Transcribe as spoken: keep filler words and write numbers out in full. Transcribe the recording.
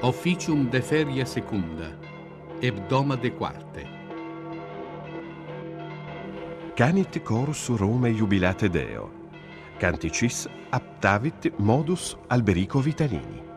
Officium de feria secunda, hebdoma de quarte. Canit cors Rome jubilate Deo. Canticis aptavit modus Alberico Vitalini.